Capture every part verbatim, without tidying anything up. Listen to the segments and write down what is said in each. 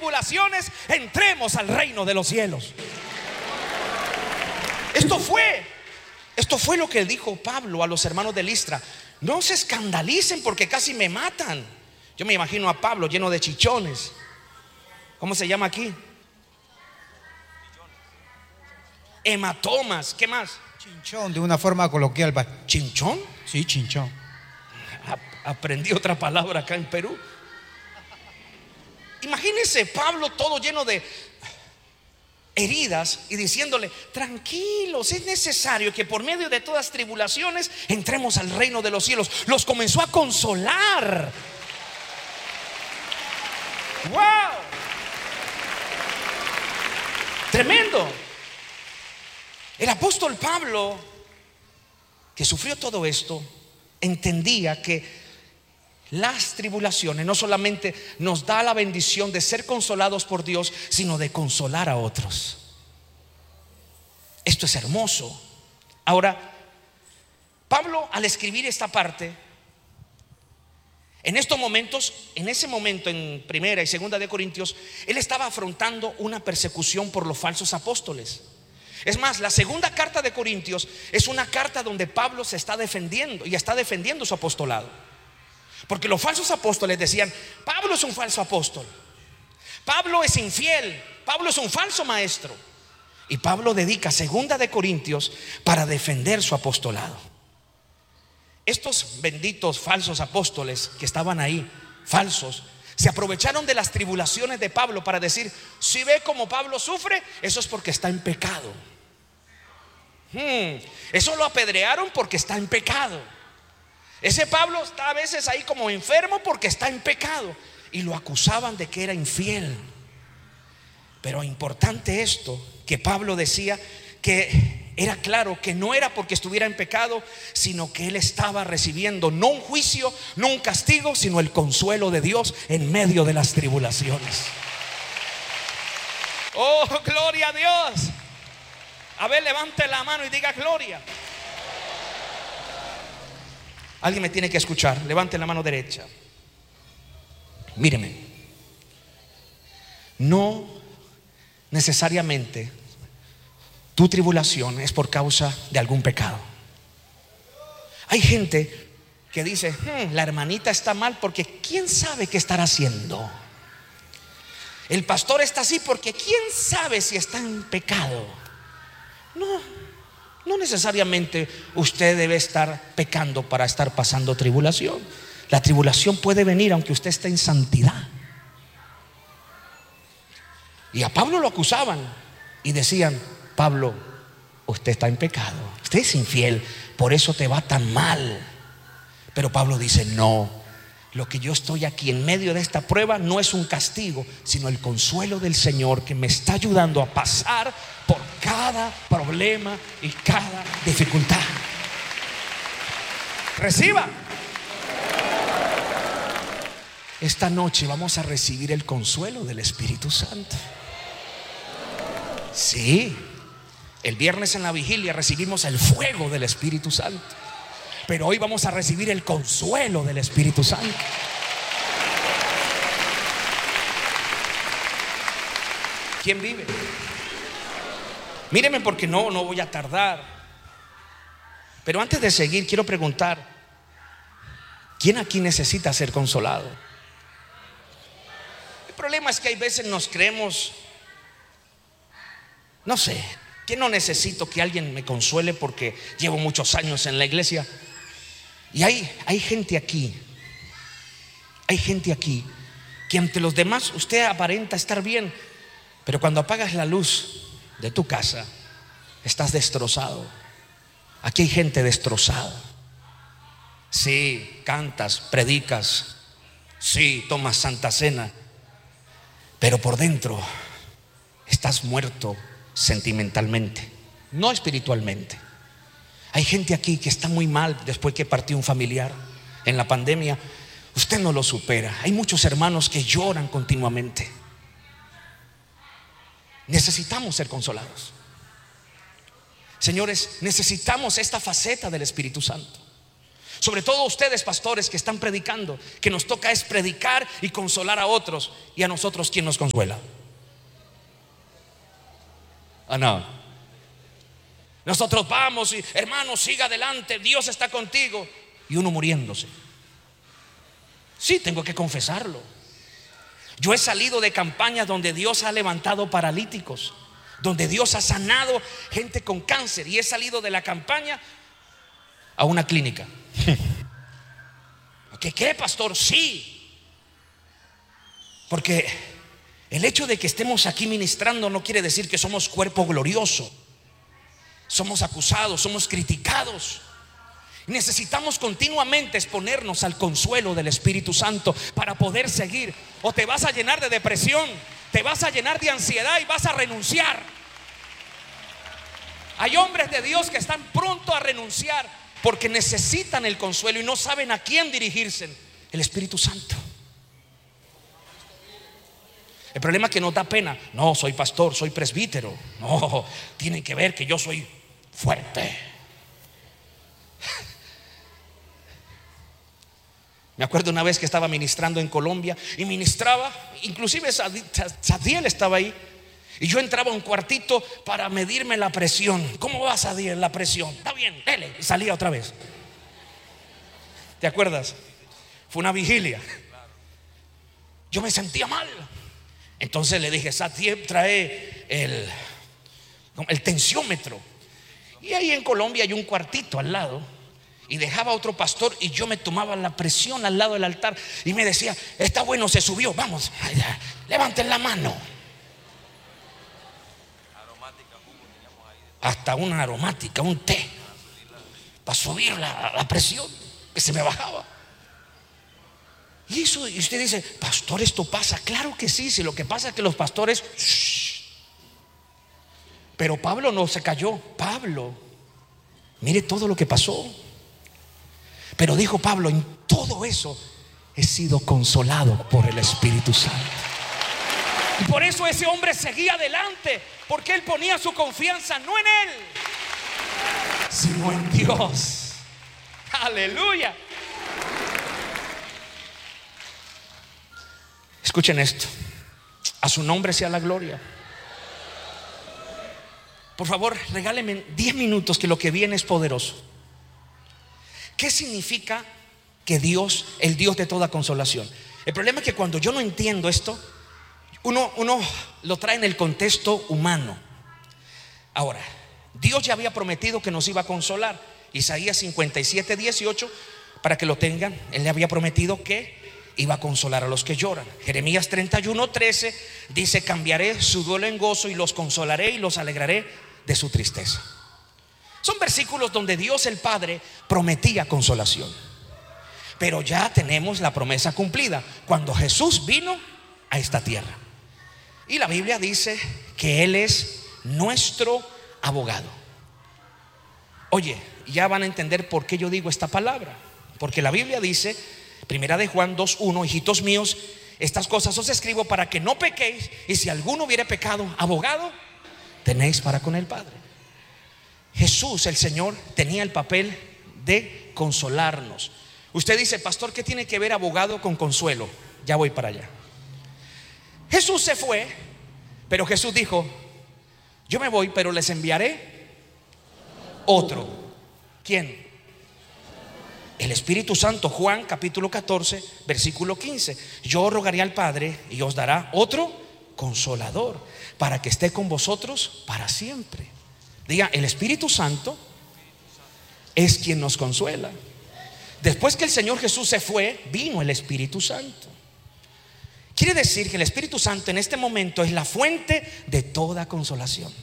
tribulaciones, entremos al reino de los cielos. Esto fue, esto fue lo que dijo Pablo a los hermanos de Listra. No se escandalicen porque casi me matan. Yo me imagino a Pablo lleno de chichones. ¿Cómo se llama aquí? Hematomas. ¿Qué más? Chinchón, de una forma coloquial. ¿Chinchón? Sí, chinchón. Aprendí otra palabra acá en Perú. Imagínense Pablo todo lleno de heridas y diciéndole: tranquilos, es necesario que por medio de todas tribulaciones entremos al reino de los cielos. Los comenzó a consolar. ¡Wow! Tremendo. El apóstol Pablo, que sufrió todo esto, entendía que las tribulaciones no solamente nos da la bendición de ser consolados por Dios, sino de consolar a otros. Esto es hermoso. Ahora, Pablo, al escribir esta parte, en estos momentos, en ese momento, en primera y segunda de Corintios, él estaba afrontando una persecución por los falsos apóstoles. Es más, la segunda carta de Corintios es una carta donde Pablo se está defendiendo y está defendiendo su apostolado. Porque los falsos apóstoles decían: Pablo es un falso apóstol, Pablo es infiel, Pablo es un falso maestro. Y Pablo dedica segunda de Corintios para defender su apostolado. Estos benditos falsos apóstoles que estaban ahí, falsos, se aprovecharon de las tribulaciones de Pablo para decir: si ve cómo Pablo sufre, eso es porque está en pecado. hmm, Eso lo apedrearon porque está en pecado. Ese Pablo está a veces ahí como enfermo porque está en pecado. Y lo acusaban de que era infiel. Pero importante esto, que Pablo decía que era claro que no era porque estuviera en pecado, sino que él estaba recibiendo no un juicio, no un castigo, sino el consuelo de Dios en medio de las tribulaciones. Oh, gloria a Dios. A ver, levante la mano y diga gloria. Alguien me tiene que escuchar. Levante la mano derecha. Míreme. No necesariamente tu tribulación es por causa de algún pecado. Hay gente que dice: hm, la hermanita está mal porque quién sabe qué estará haciendo. El pastor está así porque quién sabe si está en pecado. No. No necesariamente usted debe estar pecando para estar pasando tribulación. La tribulación puede venir aunque usted esté en santidad. Y a Pablo lo acusaban y decían: Pablo, usted está en pecado, usted es infiel, por eso te va tan mal. Pero Pablo dice: no, lo que yo estoy aquí en medio de esta prueba no es un castigo, sino el consuelo del Señor que me está ayudando a pasar por cada problema y cada dificultad. Reciba. Esta noche vamos a recibir el consuelo del Espíritu Santo. Sí, el viernes en la vigilia recibimos el fuego del Espíritu Santo, pero hoy vamos a recibir el consuelo del Espíritu Santo. ¿Quién vive? Míreme porque no, no voy a tardar. Pero antes de seguir, quiero preguntar: ¿quién aquí necesita ser consolado? El problema es que hay veces nos creemos, no sé, que no necesito que alguien me consuele porque llevo muchos años en la iglesia. Y hay, hay gente aquí, hay gente aquí que ante los demás usted aparenta estar bien, pero cuando apagas la luz de tu casa estás destrozado. Aquí hay gente destrozada. Sí, cantas, predicas, sí, tomas santa cena, pero por dentro estás muerto sentimentalmente, no espiritualmente. Hay gente aquí que está muy mal después que partió un familiar en la pandemia. Usted no lo supera. Hay muchos hermanos que lloran continuamente. Necesitamos ser consolados. Señores, necesitamos esta faceta del Espíritu Santo. Sobre todo ustedes, pastores, que están predicando, que nos toca es predicar y consolar a otros. ¿Y a nosotros quién nos consuela? Ah, no. Nosotros vamos y, hermano, siga adelante, Dios está contigo. Y uno muriéndose. Sí, tengo que confesarlo. Yo he salido de campañas donde Dios ha levantado paralíticos, donde Dios ha sanado gente con cáncer, y he salido de la campaña a una clínica. ¿Qué, qué, pastor? Sí. Porque el hecho de que estemos aquí ministrando no quiere decir que somos cuerpo glorioso. Somos acusados, somos criticados. Necesitamos continuamente exponernos al consuelo del Espíritu Santo para poder seguir. O te vas a llenar de depresión, te vas a llenar de ansiedad y vas a renunciar. Hay hombres de Dios que están pronto a renunciar porque necesitan el consuelo y no saben a quién dirigirse. El Espíritu Santo. El problema es que nos da pena. No, soy pastor, soy presbítero. No, tienen que ver que yo soy fuerte. Me acuerdo una vez que estaba ministrando en Colombia y ministraba, inclusive Sadiel estaba ahí, y yo entraba a un cuartito para medirme la presión. ¿Cómo va, Sadiel, la presión? Está bien, dele. Y salía otra vez. ¿Te acuerdas? Fue una vigilia. Yo me sentía mal. Entonces le dije, Sadiel, trae el, el tensiómetro. Y ahí en Colombia hay un cuartito al lado, y dejaba a otro pastor y yo me tomaba la presión al lado del altar y me decía, está bueno, se subió, vamos, levanten la mano. Hasta una aromática, un té, para subir la, la presión que se me bajaba. Y eso, y usted dice, pastor, esto pasa. Claro que sí, si lo que pasa es que los pastores shh. Pero Pablo no se cayó. Pablo, mire todo lo que pasó. Pero dijo Pablo, en todo eso he sido consolado por el Espíritu Santo. Y por eso ese hombre seguía adelante, porque él ponía su confianza no en él, sino en Dios. Aleluya. Escuchen esto. A su nombre sea la gloria. Por favor, regálenme diez minutos, que lo que viene es poderoso. ¿Qué significa que Dios, el Dios de toda consolación? El problema es que cuando yo no entiendo esto, uno, uno lo trae en el contexto humano. Ahora, Dios ya había prometido que nos iba a consolar. Isaías cincuenta y siete, dieciocho, para que lo tengan, Él le había prometido que iba a consolar a los que lloran. Jeremías treinta y uno, trece dice, cambiaré su duelo en gozo y los consolaré y los alegraré de su tristeza. Son versículos donde Dios el Padre prometía consolación. Pero ya tenemos la promesa cumplida cuando Jesús vino a esta tierra. Y la Biblia dice que Él es nuestro abogado. Oye, ya van a entender por qué yo digo esta palabra. Porque la Biblia dice, primera de Juan dos uno, hijitos míos, estas cosas os escribo para que no pequéis, y si alguno hubiere pecado, abogado tenéis para con el Padre. Jesús, el Señor, tenía el papel de consolarnos. Usted dice, pastor, ¿qué tiene que ver abogado con consuelo? Ya voy para allá. Jesús se fue, pero Jesús dijo, yo me voy, pero les enviaré otro. ¿Quién? El Espíritu Santo. Juan capítulo catorce, versículo quince. Yo rogaré al Padre y os dará otro consolador para que esté con vosotros para siempre. Diga, el Espíritu Santo es quien nos consuela. Después que el Señor Jesús se fue, vino el Espíritu Santo. Quiere decir que el Espíritu Santo en este momento es la fuente de toda consolación.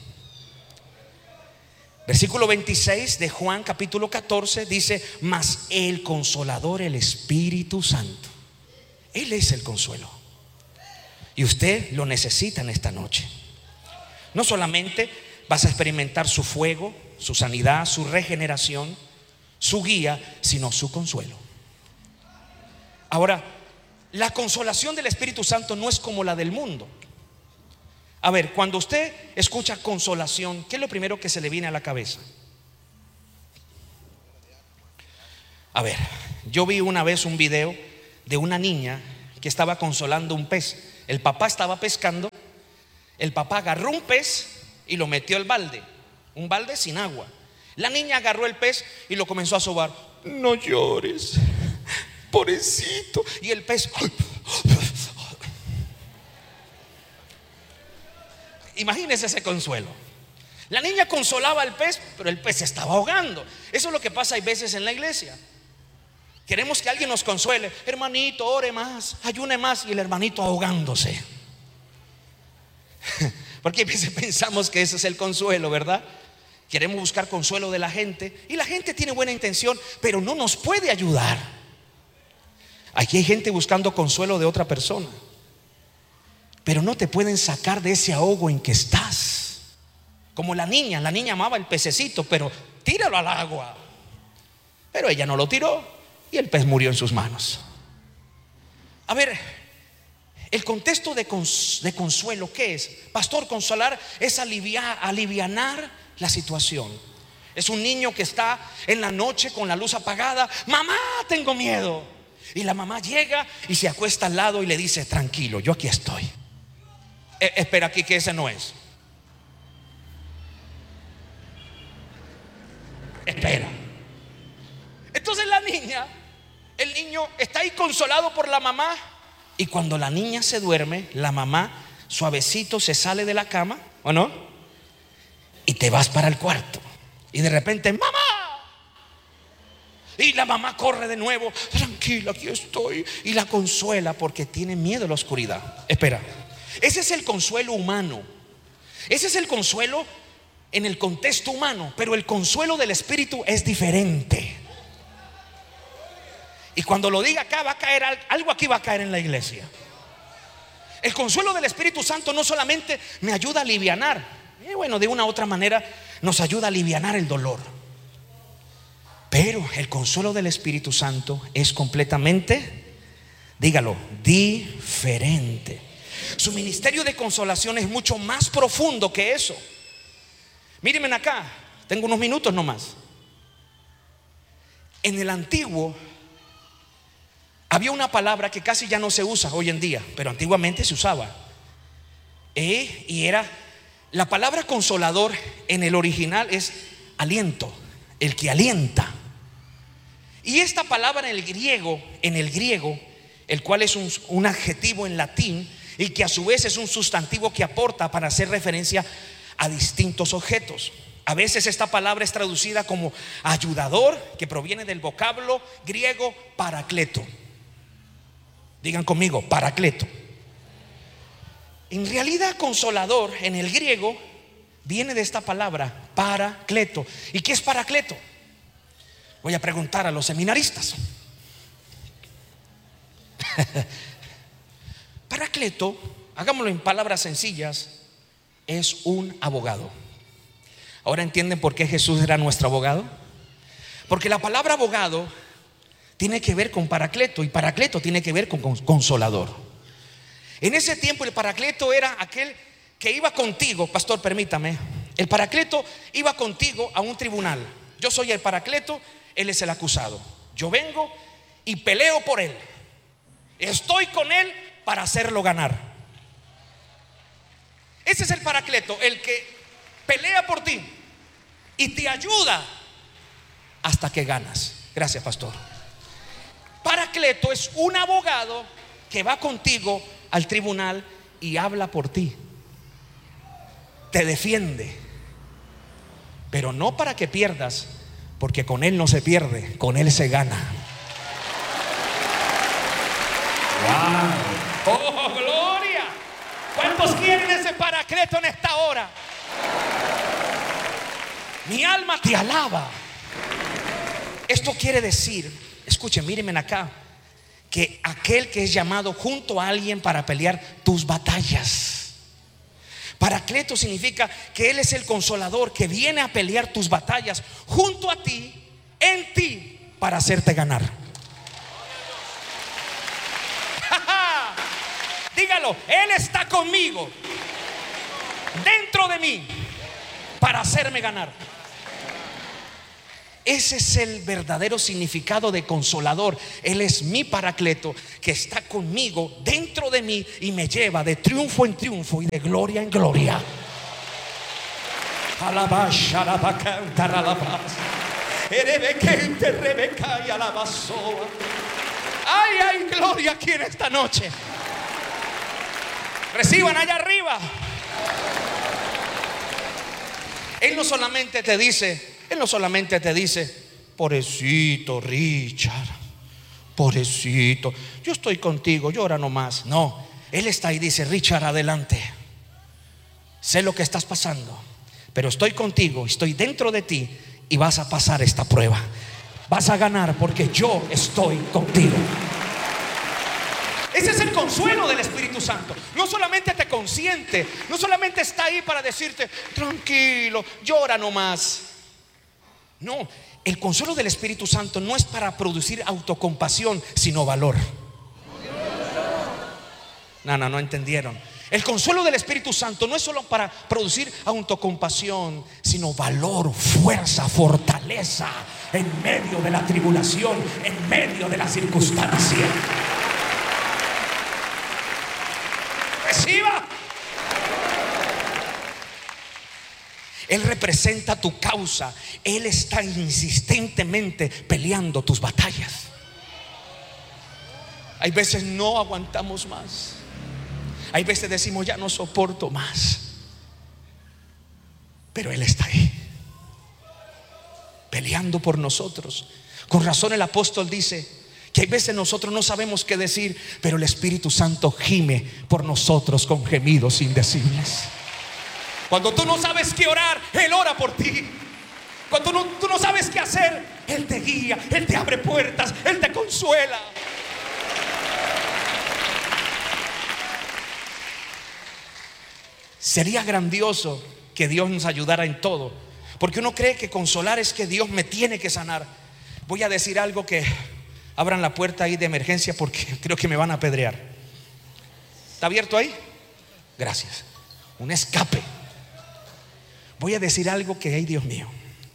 Versículo veintiséis de Juan capítulo catorce dice, mas el consolador, el Espíritu Santo, Él es el consuelo. Y usted lo necesita en esta noche. No solamente vas a experimentar su fuego, su sanidad, su regeneración, su guía, sino su consuelo. Ahora, la consolación del Espíritu Santo no es como la del mundo. A ver, cuando usted escucha consolación, ¿qué es lo primero que se le viene a la cabeza? A ver, yo vi una vez un video de una niña que estaba consolando un pez. El papá estaba pescando. El papá agarró un pez y lo metió al balde, un balde sin agua. La niña agarró el pez y lo comenzó a sobar. No llores, pobrecito. Y el pez, imagínese ese consuelo. La niña consolaba al pez, pero el pez se estaba ahogando. Eso es lo que pasa hay veces en la iglesia. Queremos que alguien nos consuele. Hermanito, ore más, ayune más. Y el hermanito ahogándose. Porque a veces pensamos que ese es el consuelo, ¿verdad? Queremos buscar consuelo de la gente. Y la gente tiene buena intención, pero no nos puede ayudar. Aquí hay gente buscando consuelo de otra persona, pero no te pueden sacar de ese ahogo en que estás. Como la niña, la niña amaba el pececito, pero tíralo al agua. Pero ella no lo tiró y el pez murió en sus manos. A ver, el contexto de, cons, de consuelo, ¿qué es? Pastor, consolar es aliviar, alivianar la situación. Es un niño que está en la noche con la luz apagada. Mamá, tengo miedo. Y la mamá llega y se acuesta al lado y le dice: tranquilo, yo aquí estoy. Eh, espera aquí, que ese no es. Espera. Entonces la niña, el niño está ahí consolado por la mamá. Y cuando la niña se duerme, la mamá suavecito se sale de la cama, ¿o no? Y te vas para el cuarto. Y de repente, mamá. Y la mamá corre de nuevo. Tranquila, aquí estoy. Y la consuela porque tiene miedo a la oscuridad. Espera. Ese es el consuelo humano. Ese es el consuelo en el contexto humano. Pero el consuelo del Espíritu es diferente. Y cuando lo diga acá, va a caer algo, aquí va a caer en la iglesia. El consuelo del Espíritu Santo no solamente me ayuda a alivianar, eh, bueno, de una u otra manera nos ayuda a alivianar el dolor. Pero el consuelo del Espíritu Santo es completamente, dígalo, diferente. Su ministerio de consolación es mucho más profundo que eso. Mírenme acá, tengo unos minutos nomás. En el antiguo había una palabra que casi ya no se usa hoy en día, pero antiguamente se usaba. Eh, y era, la palabra consolador en el original es aliento, el que alienta. Y esta palabra en el griego, en el griego, el cual es un, un adjetivo en latín y que a su vez es un sustantivo que aporta para hacer referencia a distintos objetos. A veces esta palabra es traducida como ayudador, que proviene del vocablo griego paracleto. Digan conmigo, paracleto. En realidad, consolador en el griego viene de esta palabra, paracleto. ¿Y qué es paracleto? Voy a preguntar a los seminaristas. Paracleto, hagámoslo en palabras sencillas, es un abogado. Ahora entienden por qué Jesús era nuestro abogado. Porque la palabra abogado tiene que ver con paracleto, y paracleto tiene que ver con consolador. En ese tiempo el paracleto era aquel que iba contigo. Pastor, permítame. El paracleto iba contigo a un tribunal. Yo soy el paracleto, él es el acusado. Yo vengo y peleo por él. Estoy con él para hacerlo ganar. Ese es el paracleto, el que pelea por ti y te ayuda hasta que ganas. Gracias, pastor. Paracleto es un abogado que va contigo al tribunal y habla por ti, te defiende, pero no para que pierdas, porque con él no se pierde, con él se gana. Wow. ¡Oh, gloria! ¿Cuántos quieren ese paracleto en esta hora? Mi alma te alaba. Esto quiere decir, escuchen, mírenme acá, que aquel que es llamado junto a alguien para pelear tus batallas. Paracleto significa que él es el consolador que viene a pelear tus batallas junto a ti, en ti, para hacerte ganar. Dígalo, él está conmigo, dentro de mí, para hacerme ganar. Ese es el verdadero significado de consolador. Él es mi paracleto, que está conmigo, dentro de mí, y me lleva de triunfo en triunfo y de gloria en gloria. Alabash, alabacantar, alabas. Erebequente, rebeca y alabazoa. Ay, ay, gloria aquí en esta noche. Reciban allá arriba. Él no solamente te dice, Él no solamente te dice, pobrecito Richard, pobrecito, yo estoy contigo, llora nomás. No, Él está ahí y dice, Richard, adelante. Sé lo que estás pasando, pero estoy contigo, estoy dentro de ti y vas a pasar esta prueba. Vas a ganar porque yo estoy contigo. Ese es el consuelo del Espíritu Santo. No solamente te consiente, no solamente está ahí para decirte, tranquilo, llora nomás. No, el consuelo del Espíritu Santo no es para producir autocompasión, sino valor. No, no, no entendieron. El consuelo del Espíritu Santo no es solo para producir autocompasión, sino valor, fuerza, fortaleza en medio de la tribulación, en medio de la circunstancia. Reciba. Él representa tu causa. Él está insistentemente peleando tus batallas. Hay veces no aguantamos más. Hay veces decimos, ya no soporto más. Pero Él está ahí, peleando por nosotros. Con razón el apóstol dice que hay veces nosotros no sabemos qué decir, pero el Espíritu Santo gime por nosotros con gemidos indecibles. Cuando tú no sabes qué orar, Él ora por ti. Cuando no, tú no sabes qué hacer, Él te guía, Él te abre puertas, Él te consuela. Sería grandioso que Dios nos ayudara en todo, porque uno cree que consolar es que Dios me tiene que sanar. Voy a decir algo que abran la puerta ahí de emergencia porque creo que me van a apedrear. ¿Está abierto ahí? Gracias. Un escape. Voy a decir algo que, ay Dios mío,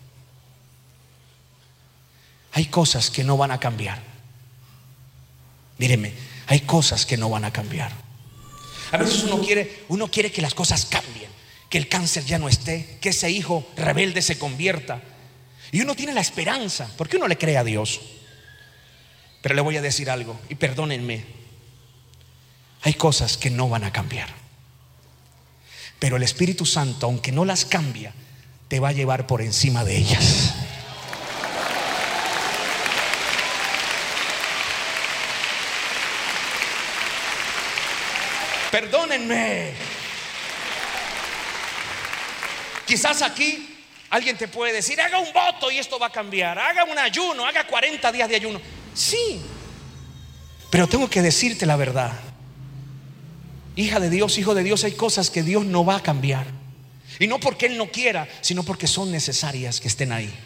hay cosas que no van a cambiar. Mírenme, hay cosas que no van a cambiar. A veces uno quiere, uno quiere que las cosas cambien, que el cáncer ya no esté, que ese hijo rebelde se convierta. Y uno tiene la esperanza, porque uno le cree a Dios. Pero le voy a decir algo, y perdónenme, hay cosas que no van a cambiar, pero el Espíritu Santo, aunque no las cambia, te va a llevar por encima de ellas. Perdónenme. Quizás aquí alguien te puede decir, haga un voto y esto va a cambiar, haga un ayuno, haga cuarenta días de ayuno. Sí, pero tengo que decirte la verdad. Hija de Dios, hijo de Dios, hay cosas que Dios no va a cambiar. Y no porque Él no quiera, sino porque son necesarias que estén ahí.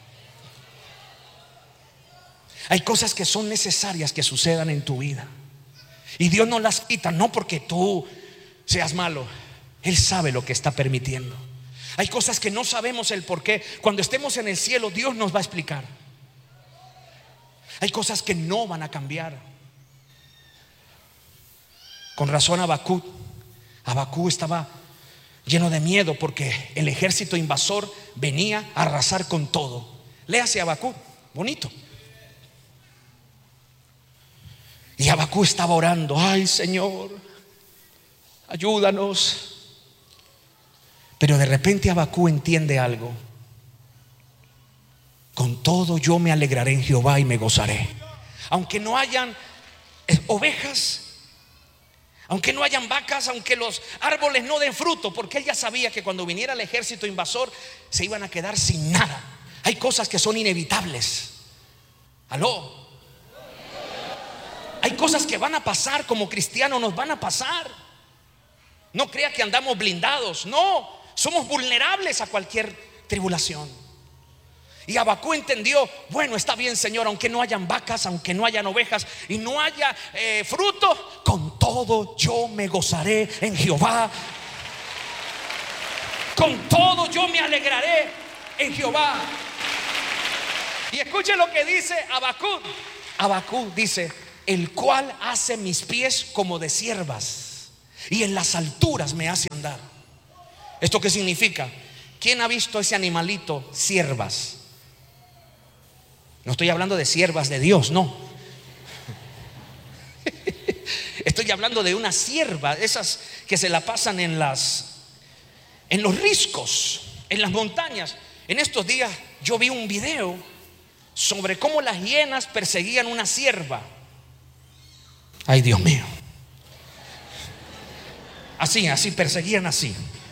Hay cosas que son necesarias que sucedan en tu vida, y Dios no las quita, no porque tú seas malo. Él sabe lo que está permitiendo. Hay cosas que no sabemos el por qué. Cuando estemos en el cielo, Dios nos va a explicar. Hay cosas que no van a cambiar. Con razón Habacuc Habacuc estaba lleno de miedo porque el ejército invasor venía a arrasar con todo. Léase Habacuc, bonito. Y Habacuc estaba orando, ay Señor, ayúdanos. Pero de repente Habacuc entiende algo. Con todo yo me alegraré en Jehová y me gozaré. Aunque no hayan ovejas, aunque no hayan vacas, aunque los árboles no den fruto, porque él ya sabía que cuando viniera el ejército invasor se iban a quedar sin nada. Hay cosas que son inevitables. Aló. Hay cosas que van a pasar como cristianos, nos van a pasar. No crea que andamos blindados, no, somos vulnerables a cualquier tribulación. Y Habacuc entendió, bueno, está bien Señor, aunque no hayan vacas, aunque no hayan ovejas y no haya eh, fruto, con todo yo me gozaré en Jehová. Con todo yo me alegraré en Jehová. Y escuchen lo que dice Habacuc. Habacuc dice: el cual hace mis pies como de ciervas y en las alturas me hace andar. ¿Esto qué significa? ¿Quién ha visto ese animalito, ciervas? No estoy hablando de siervas de Dios, no. Estoy hablando de una cierva, esas que se la pasan en las en los riscos, en las montañas. En estos días yo vi un video sobre cómo las hienas perseguían una cierva. Ay, Dios mío. Así, así, perseguían así.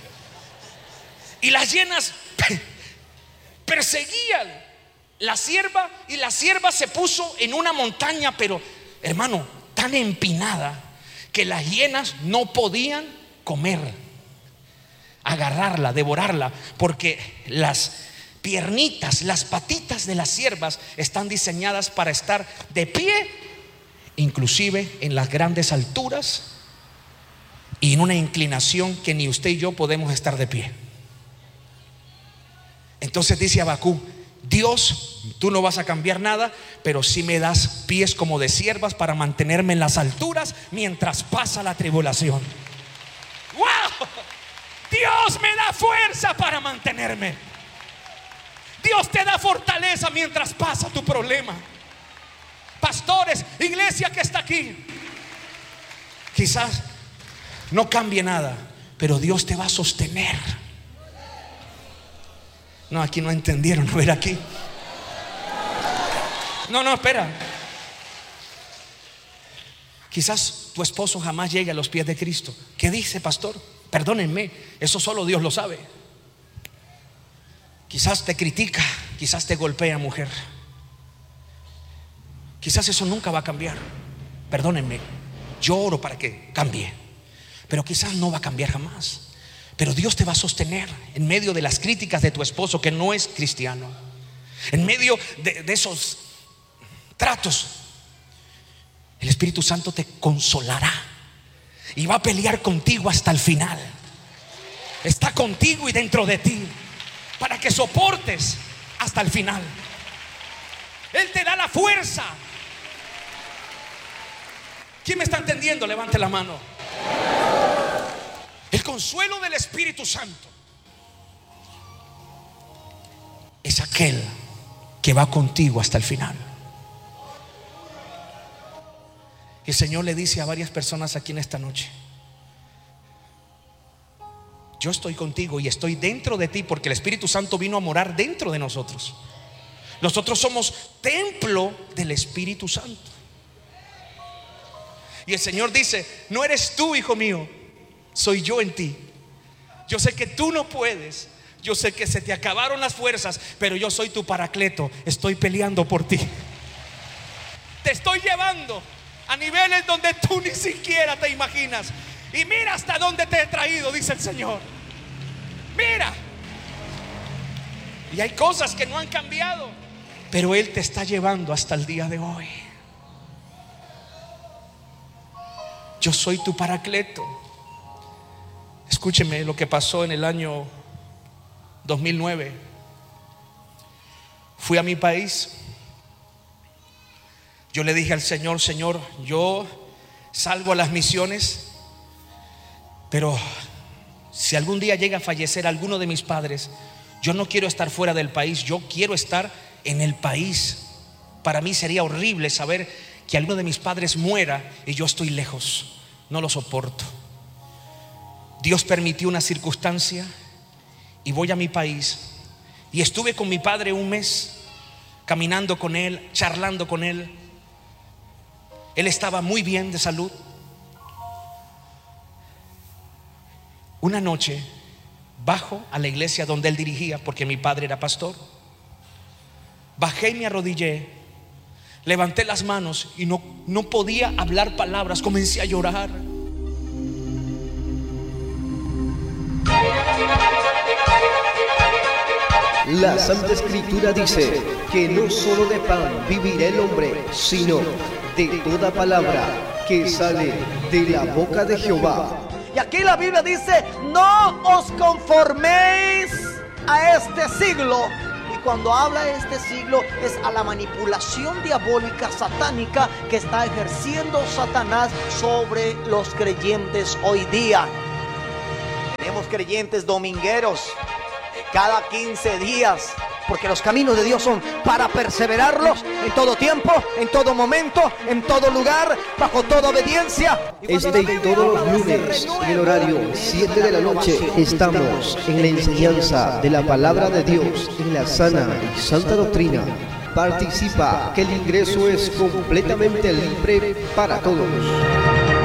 Y las hienas perseguían la cierva, y la cierva se puso en una montaña, pero hermano, tan empinada que las hienas no podían comer, agarrarla, devorarla, porque las piernitas, las patitas de las ciervas están diseñadas para estar de pie, inclusive en las grandes alturas y en una inclinación que ni usted y yo podemos estar de pie. Entonces dice Habacuc: Dios, tú no vas a cambiar nada, pero sí me das pies como de ciervas para mantenerme en las alturas mientras pasa la tribulación. ¡Wow! Dios me da fuerza para mantenerme. Dios te da fortaleza mientras pasa tu problema. Pastores, iglesia que está aquí, quizás no cambie nada, pero Dios te va a sostener. No, aquí no entendieron. A ver, aquí. No, no, espera. Quizás tu esposo jamás llegue a los pies de Cristo. ¿Qué dice, pastor? Perdónenme, eso solo Dios lo sabe. Quizás te critica, quizás te golpea, mujer. Quizás eso nunca va a cambiar. Perdónenme, yo oro para que cambie, pero quizás no va a cambiar jamás. Pero Dios te va a sostener en medio de las críticas de tu esposo que no es cristiano, en medio de, de esos tratos. El Espíritu Santo te consolará y va a pelear contigo hasta el final. Está contigo y dentro de ti para que soportes hasta el final. Él te da la fuerza. ¿Quién me está entendiendo? Levante la mano. El consuelo del Espíritu Santo es aquel que va contigo hasta el final. El Señor le dice a varias personas aquí en esta noche: yo estoy contigo y estoy dentro de ti, porque el Espíritu Santo vino a morar dentro de nosotros. Nosotros somos templo del Espíritu Santo. Y el Señor dice: no eres tú, hijo mío, soy yo en ti. Yo sé que tú no puedes, yo sé que se te acabaron las fuerzas, pero yo soy tu paracleto. Estoy peleando por ti. Te estoy llevando a niveles donde tú ni siquiera te imaginas. Y mira hasta dónde te he traído, dice el Señor. Mira. Y hay cosas que no han cambiado, pero Él te está llevando hasta el día de hoy. Yo soy tu paracleto. Escúcheme lo que pasó en el año dos mil nueve. Fui a mi país. Yo le dije al Señor: Señor, yo salgo a las misiones, pero si algún día llega a fallecer alguno de mis padres, yo no quiero estar fuera del país, yo quiero estar en el país. Para mí sería horrible saber que alguno de mis padres muera y yo estoy lejos. No lo soporto. Dios permitió una circunstancia y voy a mi país. Y estuve con mi padre un mes, caminando con él, charlando con él. Él estaba muy bien de salud. Una noche bajo a la iglesia donde él dirigía, porque mi padre era pastor. Bajé y me arrodillé, levanté las manos y no, no podía hablar palabras. Comencé a llorar. La Santa Escritura dice que no solo de pan vivirá el hombre, sino de toda palabra que sale de la boca de Jehová. Y aquí la Biblia dice: no os conforméis a este siglo. Y cuando habla este siglo es a la manipulación diabólica satánica que está ejerciendo Satanás sobre los creyentes hoy día. Tenemos creyentes domingueros cada quince días, porque los caminos de Dios son para perseverarlos en todo tiempo, en todo momento, en todo lugar, bajo toda obediencia. Este y todos los lunes, en el horario siete de la noche, estamos en la enseñanza de la palabra de Dios en la sana y santa doctrina. Participa, que el ingreso es completamente libre para todos.